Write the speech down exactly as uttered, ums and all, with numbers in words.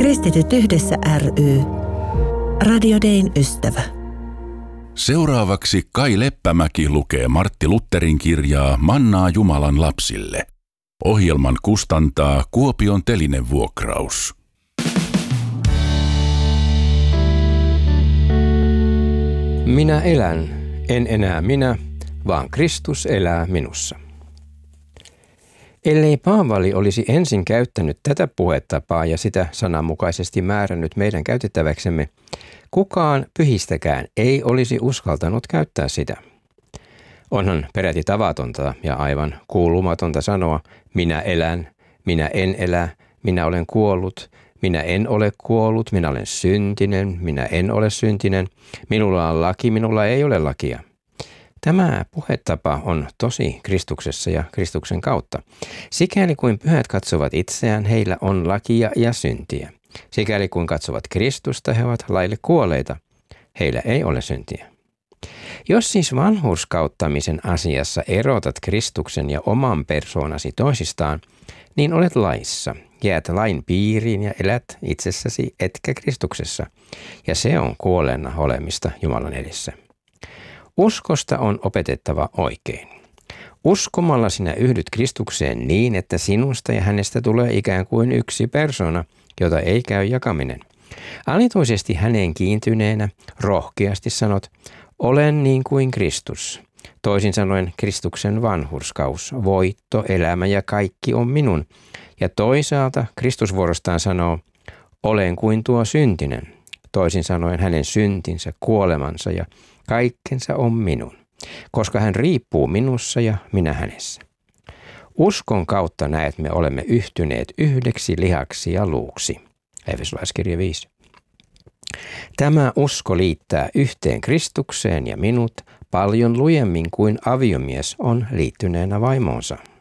Kristityt yhdessä ry. Radio Dayn ystävä. Seuraavaksi Kai Leppämäki lukee Martti Lutherin kirjaa Mannaa Jumalan lapsille. Ohjelman kustantaa Kuopion Telinevuokraus. Minä elän, en enää minä, vaan Kristus elää minussa. Ellei Paavali olisi ensin käyttänyt tätä puhetapaa ja sitä sananmukaisesti määrännyt meidän käytettäväksemme, kukaan pyhistäkään ei olisi uskaltanut käyttää sitä. Onhan peräti tavatonta ja aivan kuulumatonta sanoa, minä elän, minä en elä, minä olen kuollut, minä en ole kuollut, minä olen syntinen, minä en ole syntinen, minulla on laki, minulla ei ole lakia. Tämä puhetapa on tosi Kristuksessa ja Kristuksen kautta. Sikäli kuin pyhät katsovat itseään, heillä on lakia ja syntiä. Sikäli kuin katsovat Kristusta, he ovat laille kuolleita. Heillä ei ole syntiä. Jos siis vanhurskauttamisen asiassa erotat Kristuksen ja oman persoonasi toisistaan, niin olet laissa. Jäät lain piiriin ja elät itsessäsi etkä Kristuksessa. Ja se on kuolleena olemista Jumalan edessä. Uskosta on opetettava oikein. Uskomalla sinä yhdyt Kristukseen niin, että sinusta ja hänestä tulee ikään kuin yksi persona, jota ei käy jakaminen. Alituisesti häneen kiintyneenä rohkeasti sanot, olen niin kuin Kristus. Toisin sanoen Kristuksen vanhurskaus, voitto, elämä ja kaikki on minun. Ja toisaalta Kristus vuorostaan sanoo, olen kuin tuo syntinen. Toisin sanoen hänen syntinsä, kuolemansa ja kaikkensa on minun, koska hän riippuu minussa ja minä hänessä. Uskon kautta näet me olemme yhtyneet yhdeksi lihaksi ja luuksi. Efesolaiskirja viisi. Tämä usko liittää yhteen Kristukseen ja minut paljon lujemmin kuin aviomies on liittyneenä vaimoonsa.